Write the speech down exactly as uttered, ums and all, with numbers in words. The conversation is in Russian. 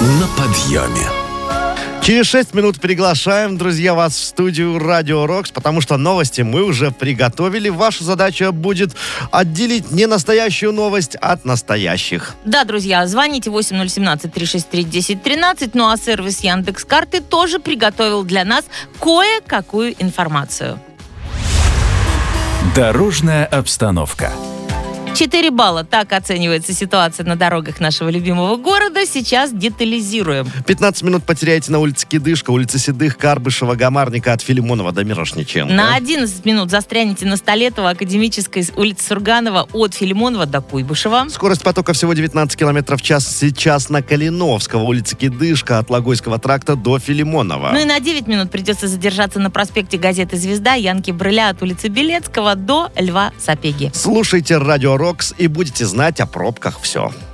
на подъеме. Через шесть минут приглашаем, друзья, вас в студию Радио Рокс, потому что новости мы уже приготовили. Ваша задача будет отделить ненастоящую новость от настоящих. Да, друзья, звоните восемь ноль один семь три шесть три десять тринадцать. Ну а сервис Яндекс.Карты тоже приготовил для нас кое-какую информацию. Дорожная обстановка. четыре балла. Так оценивается ситуация на дорогах нашего любимого города. Сейчас детализируем. пятнадцать минут потеряете на улице Кидышка, улице Седых, Карбышева, Гамарника от Филимонова до Мирошниченко. На одиннадцать минут застрянете на Столетово, Академической, улице Сурганова от Филимонова до Куйбышева. Скорость потока всего девятнадцать километров в час. Сейчас на Калиновского, улице Кидышка, от Логойского тракта до Филимонова. Ну и на девять минут придется задержаться на проспекте газеты «Звезда» Янки Брыля от улицы Белецкого до Льва Сапеги. Слушайте Радио Рокс и будете знать о пробках все.